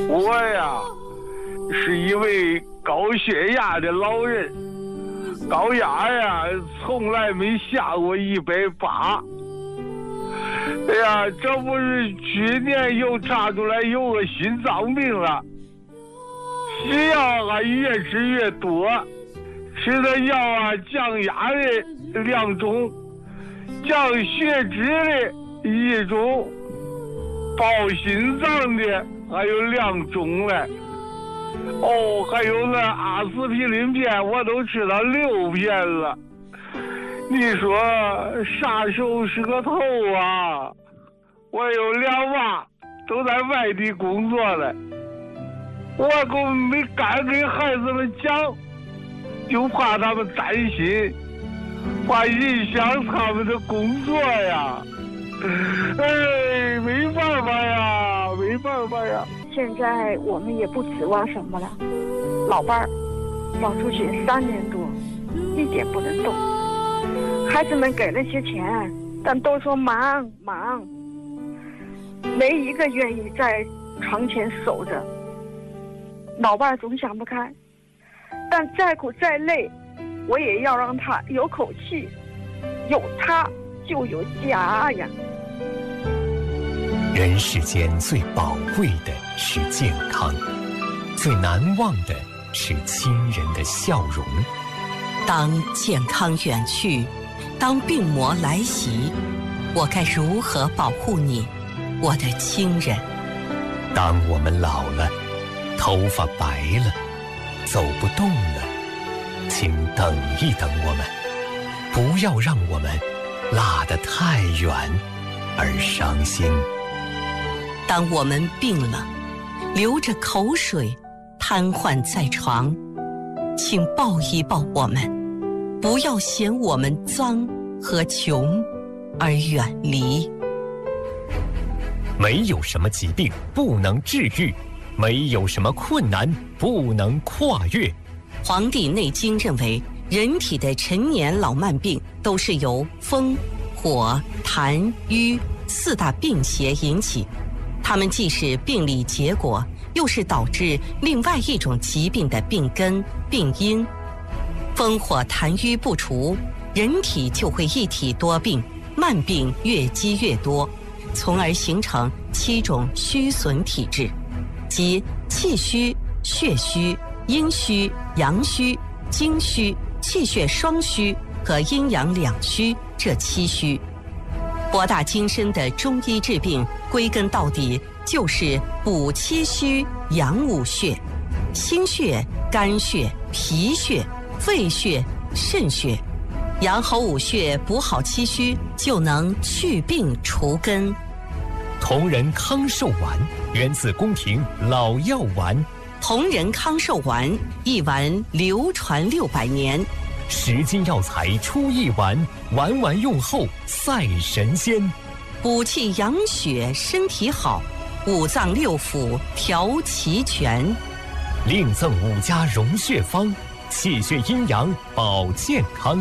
我呀是一位高血压的老人，高压呀从来没下过180。哎呀，这不是去年又查出来有个心脏病了，西药啊越吃越多，吃的药啊降压的2种，降血脂的1种，保心脏的还有2种嘞。哦，还有那阿司匹林片我都吃了6片了。你说啥时候是个头啊？我有2娃都在外地工作了，我可没敢给孩子们讲，就怕他们担心，怕影响他们的工作呀。哎，没办法呀，没办法呀。 现在我们也不指望什么了，老伴儿跑出去3年多，一点不能动。孩子们给了些钱，但都说忙，没一个愿意在床前守着。老伴儿总想不开，但再苦再累，我也要让他有口气，有他就有家呀。 人世间最宝贵的是健康，最难忘的是亲人的笑容。 当健康远去，当病魔来袭，我该如何保护你，我的亲人？ 当我们老了，头发白了，走不动了，请等一等我们，不要让我们落得太远而伤心。 当我们病了，流着口水，瘫痪在床，请抱一抱我们，不要嫌我们脏和穷而远离。 没有什么疾病不能治愈，没有什么困难不能跨越。《 黄帝内经》认为，人体的陈年老慢病都是由风、火、痰、瘀4大病邪引起，它们既是病理结果，又是导致另外一种疾病的病根、病因。风火痰瘀不除，人体就会一体多病，慢病越积越多，从而形成7种虚损体质，即气虚、血虚、阴虚、阳虚、精虚、气血双虚和阴阳两虚这7虚。博大精深的中医治病，归根到底就是补气虚、养五血，心血、肝血、脾血、肺血、肾血，养好5血，补好气虚，就能去病除根。 同仁康寿丸源自宫廷老药丸， 同仁康寿丸一丸流传600年 ，10斤药材出1丸，丸丸用后赛神仙。 补气养血，身体好，5脏6腑调齐全。 另赠5家溶血方，气血阴阳保健康。